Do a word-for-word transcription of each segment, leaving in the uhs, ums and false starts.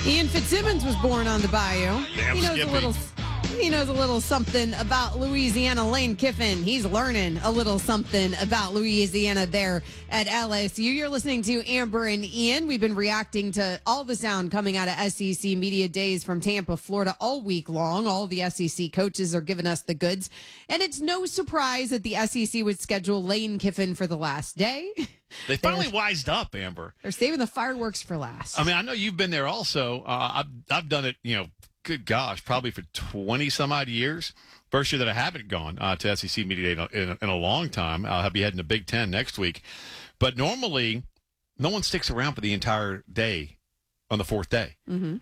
Ian Fitzsimmons was born on the Bayou. Damn he knows Skippy. a little. He knows a little something about Louisiana. Lane Kiffin, he's learning a little something about Louisiana there at L S U. You're listening to Amber and Ian. We've been reacting to all the sound coming out of S E C Media Days from Tampa, Florida all week long. All the S E C coaches are giving us the goods. And it's no surprise that the S E C would schedule Lane Kiffin for the last day. They finally wised up, Amber. They're saving the fireworks for last. I mean, I know you've been there also. Uh, I've, I've done it, you know, good gosh, probably for twenty some odd years. First year that I haven't gone uh, to S E C Media Day in a, in, a, in a long time. I'll be heading to Big Ten next week. But normally, no one sticks around for the entire day on the fourth day. Mm-hmm.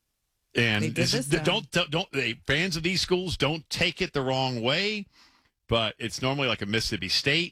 And They did this this is, time. don't, don't, don't they, fans of these schools don't take it the wrong way, but it's normally like a Mississippi State,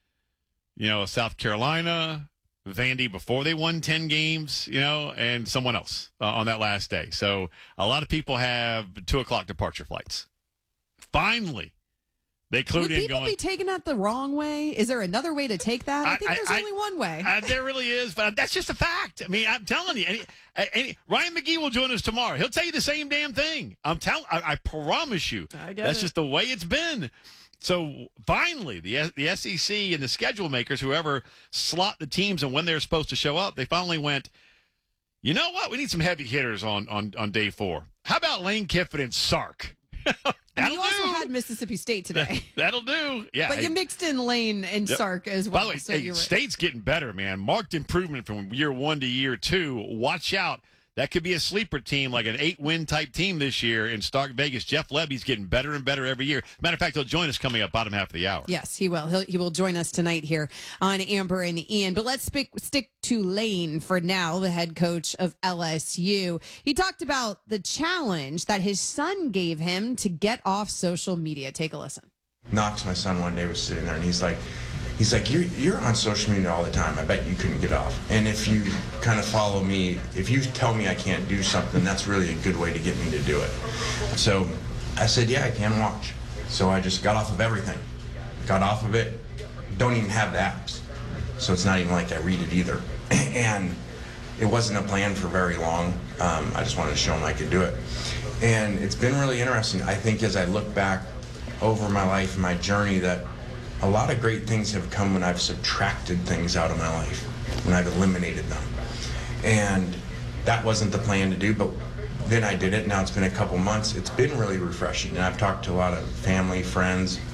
you know, South Carolina, Vandy before they won ten games, you know, and someone else uh, on that last day. So a lot of people have two o'clock departure flights. Finally, they clued Would in people going. be taking that the wrong way? Is there another way to take that? I, I- think I- there's I- only one way. Uh, there really is, but that's just a fact. I mean, I'm telling you. Any, any, Ryan McGee will join us tomorrow. He'll tell you the same damn thing. I'm telling. I, I promise you. I get that's it. just the way it's been. So finally, the the S E C and the schedule makers, whoever slot the teams and when they're supposed to show up, they finally went, you know what? We need some heavy hitters on on, on day four. How about Lane Kiffin and Sark? And That'll you also do. had Mississippi State today. That'll do. Yeah. But hey, you mixed in Lane and Yep. Sark as By well. the way, so hey, you're right. State's getting better, man. Marked improvement from year one to year two. Watch out. That could be a sleeper team, like an eight-win type team this year in Stark Vegas. Jeff Levy's getting better and better every year. Matter of fact, he'll join us coming up bottom half of the hour. Yes, he will. He'll, he will join us tonight here on Amber and Ian. But let's stick, stick to Lane for now, the head coach of L S U. He talked about the challenge that his son gave him to get off social media. Take a listen. Knox, my son, one day was sitting there and he's like, he's like, you're, you're on social media all the time. I bet you couldn't get off. And if you kind of follow me, if you tell me I can't do something, that's really a good way to get me to do it. So I said, yeah, I can watch. So I just got off of everything. Got off of it. Don't even have the apps. So it's not even like I read it either. And it wasn't a plan for very long. Um, I just wanted to show him I could do it. And it's been really interesting. I think as I look back over my life and my journey that a lot of great things have come when I've subtracted things out of my life, when I've eliminated them. And that wasn't the plan to do, but then I did it. Now it's been a couple months. It's been really refreshing. And I've talked to a lot of family, friends,